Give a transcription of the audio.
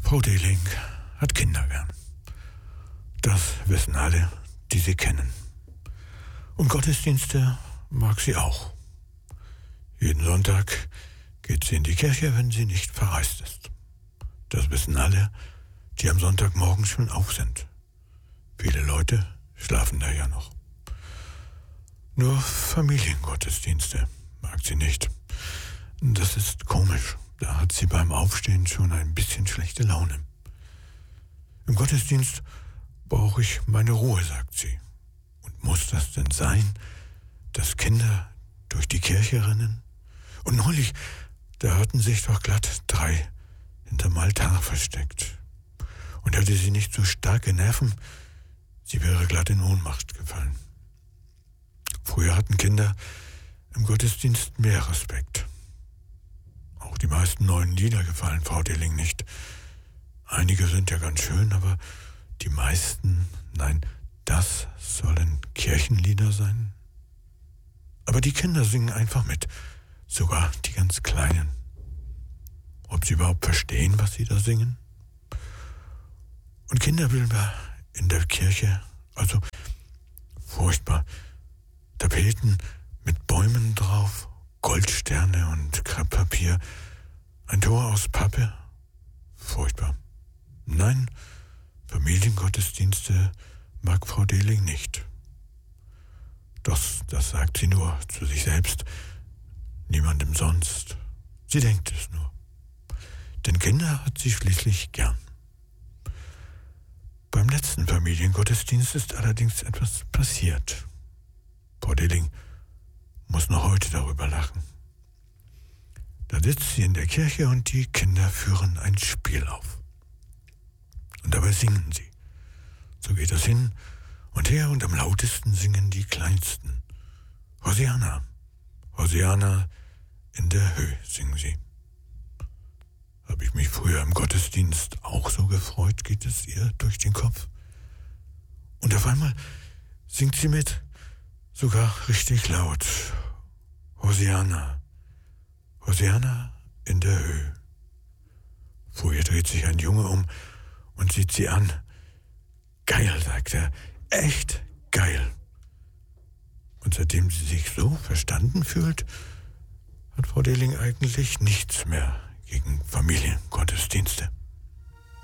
Frau Dehling hat Kinder gern. Das wissen alle, die sie kennen. Und Gottesdienste mag sie auch. Jeden Sonntag geht sie in die Kirche, wenn sie nicht verreist ist. Das wissen alle, die am Sonntagmorgen schon auf sind. Viele Leute schlafen da ja noch. Nur Familiengottesdienste mag sie nicht. Das ist komisch. Da hat sie beim Aufstehen schon ein bisschen schlechte Laune. Im Gottesdienst brauche ich meine Ruhe, sagt sie. Und muss das denn sein, dass Kinder durch die Kirche rennen? Und neulich, da hatten sich doch glatt 3 hinterm Altar versteckt. Und hätte sie nicht so starke Nerven, sie wäre glatt in Ohnmacht gefallen. Früher hatten Kinder im Gottesdienst mehr Respekt. Auch die meisten neuen Lieder gefallen Frau Dehling nicht. Einige sind ja ganz schön, aber die meisten, nein, das sollen Kirchenlieder sein. Aber die Kinder singen einfach mit, sogar die ganz Kleinen. Ob sie überhaupt verstehen, was sie da singen? Und Kinderbilder in der Kirche, also furchtbar. Tapeten mit Bäumen drauf, Goldsterne und Krepppapier, ein Tor aus Pappe. Furchtbar. Nein, Familiengottesdienste mag Frau Dehling nicht. Das sagt sie nur zu sich selbst, niemandem sonst. Sie denkt es nur. Denn Kinder hat sie schließlich gern. Beim letzten Familiengottesdienst ist allerdings etwas passiert. Frau Dehling muss noch heute darüber lachen. Da sitzt sie in der Kirche und die Kinder führen ein Spiel auf. Und dabei singen sie. So geht das hin und her und am lautesten singen die Kleinsten. Hosianna, Hosianna in der Höhe singen sie. Habe ich mich früher im Gottesdienst auch so gefreut, geht es ihr durch den Kopf. Und auf einmal singt sie mit, sogar richtig laut. Hosianna, Hosianna in der Höhe. Vor ihr dreht sich ein Junge um und sieht sie an. Geil, sagt er, echt geil. Und seitdem sie sich so verstanden fühlt, hat Frau Dehling eigentlich nichts mehr gegen Familiengottesdienste.